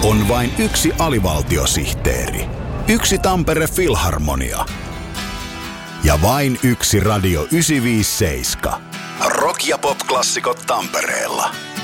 On vain yksi alivaltiosihteeri, yksi Tampere Filharmonia ja vain yksi Radio 957. Rock- ja pop-klassikot Tampereella.